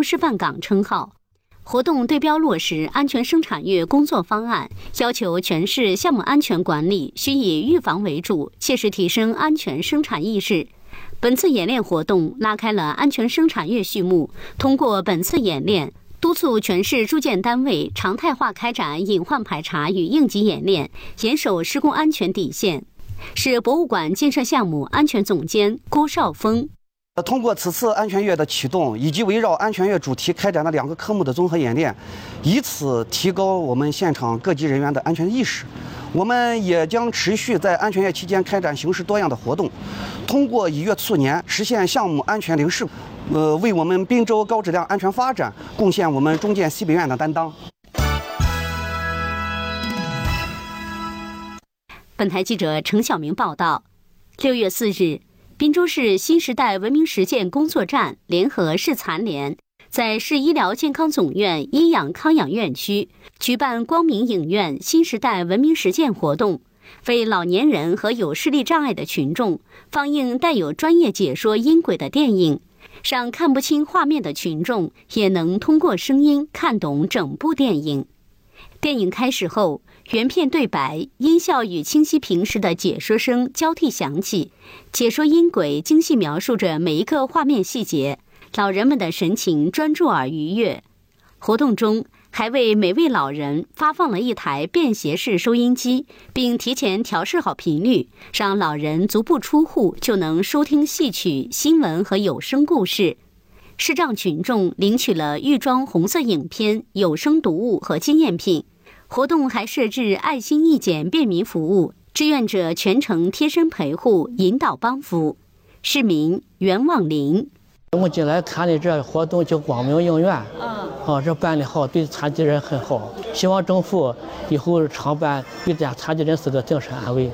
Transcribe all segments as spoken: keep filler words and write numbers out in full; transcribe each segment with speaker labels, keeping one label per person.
Speaker 1: 工示范岗称号。活动对标落实安全生产月工作方案，要求全市项目安全管理需以预防为主，切实提升安全生产意识。本次演练活动拉开了安全生产月序幕，通过本次演练，督促全市住建单位常态化开展隐患排查与应急演练，严守施工安全底线。市博物馆建设项目安全总监郭少峰。
Speaker 2: 通过此次安全月的启动，以及围绕安全月主题开展的两个科目的综合演练，以此提高我们现场各级人员的安全意识。我们也将持续在安全月期间开展形式多样的活动，通过以月促年，实现项目安全零事故，呃，为我们滨州高质量安全发展贡献我们中建西北院的担当。
Speaker 1: 本台记者程晓明报道，六月四日。滨州市新时代文明实践工作站联合市残联，在市医疗健康总院医养康养院区举办光明影院新时代文明实践活动，为老年人和有视力障碍的群众放映带有专业解说音轨的电影，让看不清画面的群众也能通过声音看懂整部电影。电影开始后，原片对白、音效与清晰平时的解说声交替响起，解说音轨精细描述着每一个画面细节，老人们的神情专注而愉悦。活动中还为每位老人发放了一台便携式收音机，并提前调试好频率，让老人足不出户就能收听戏曲、新闻和有声故事。视障群众领取了预装红色影片、有声读物和纪念品。活动还设置爱心义检便民服务，志愿者全程贴身陪护、引导帮扶。市民袁望林：
Speaker 3: 我们进来看的这活动叫光明影院，哦，这办的好，对残疾人很好。希望政府以后常办，对这残疾人是个精神安慰。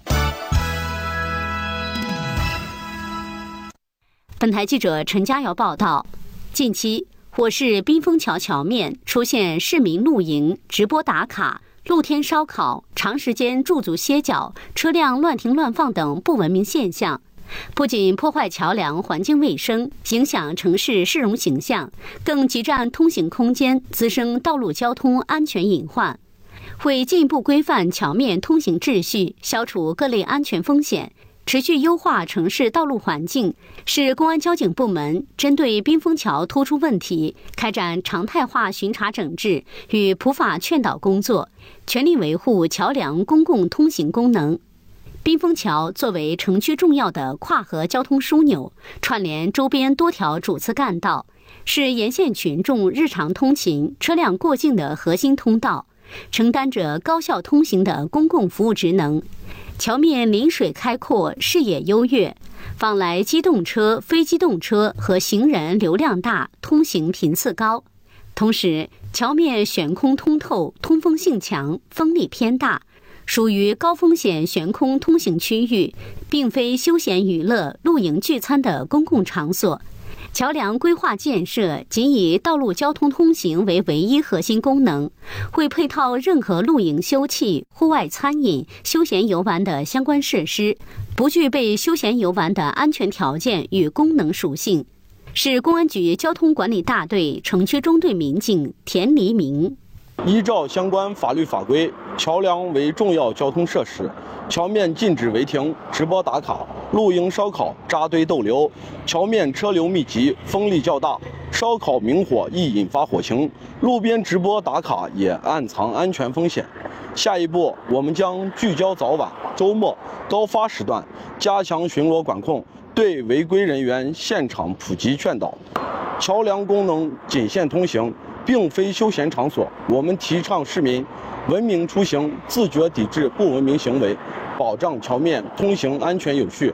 Speaker 1: 本台记者陈佳瑶报道，近期我市滨枫桥桥面出现市民露营、直播打卡、露天烧烤、长时间驻足歇脚、车辆乱停乱放等不文明现象，不仅破坏桥梁环境卫生，影响城市市容形象，更挤占通行空间，滋生道路交通安全隐患。为进一步规范桥面通行秩序，消除各类安全风险，持续优化城市道路环境，市公安交警部门针对滨枫桥突出问题，开展常态化巡查整治与普法劝导工作，全力维护桥梁公共通行功能。滨枫桥作为城区重要的跨河交通枢纽，串联周边多条主次干道，是沿线群众日常通勤、车辆过境的核心通道，承担着高效通行的公共服务职能。桥面临水开阔，视野优越，往来机动车、非机动车和行人流量大，通行频次高。同时，桥面悬空通透，通风性强，风力偏大，属于高风险悬空通行区域，并非休闲娱乐、露营聚餐的公共场所。桥梁规划建设仅以道路交通通行为唯一核心功能，为配套任何露营休憩、户外餐饮、休闲游玩的相关设施，不具备休闲游玩的安全条件与功能属性。市公安局交通管理大队城区中队民警田黎明：
Speaker 4: 依照相关法律法规，桥梁为重要交通设施，桥面禁止违停、直播打卡、露营烧烤、扎堆逗留，桥面车流密集，风力较大，烧烤明火易引发火情，路边直播打卡也暗藏安全风险。下一步，我们将聚焦早晚、周末、高发时段，加强巡逻管控，对违规人员现场普及劝导。桥梁功能仅限通行，并非休闲场所，我们提倡市民文明出行，自觉抵制不文明行为，保障桥面通行安全有序。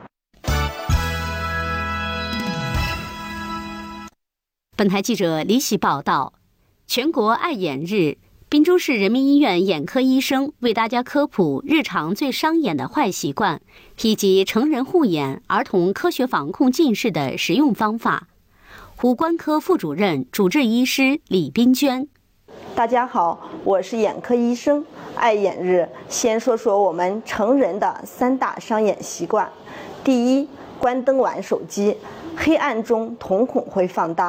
Speaker 1: 本台记者李喜报道，全国爱眼日，滨州市人民医院眼科医生为大家科普日常最伤眼的坏习惯，以及成人护眼、儿童科学防控近视的实用方法。五官科副主任、主治医师李冰娟：
Speaker 5: 大家好，我是眼科医生。爱眼日，先说说我们成人的三大伤眼习惯。第一，关灯玩手机，黑暗中瞳孔会放大。